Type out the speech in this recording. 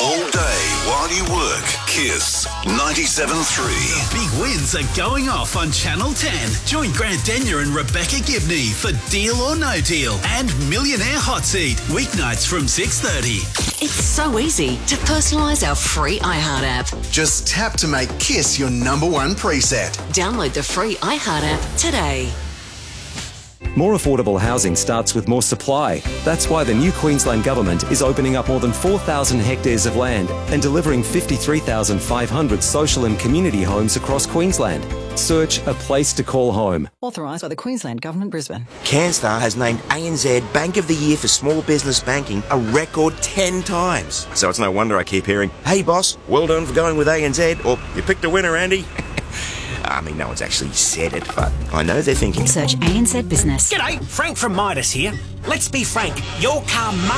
All day while you work. Kiss 97.3. Big wins are going off on Channel 10. Join Grant Denyer and Rebecca Gibney for Deal or No Deal and Millionaire Hot Seat, weeknights from 6:30. It's so easy to personalise our free iHeart app. Just tap to make Kiss your number one preset. Download the free iHeart app today. More affordable housing starts with more supply. That's why the new Queensland Government is opening up more than 4,000 hectares of land and delivering 53,500 social and community homes across Queensland. Search A Place to Call Home. Authorised by the Queensland Government, Brisbane. CanStar has named ANZ Bank of the Year for Small Business Banking a record 10 times. So it's no wonder I keep hearing, "Hey boss, well done for going with ANZ," or "You picked a winner, Andy." I mean, no one's actually said it, but I know they're thinking. Search ANZ Business. G'day, Frank from Midas here. Let's be frank, your car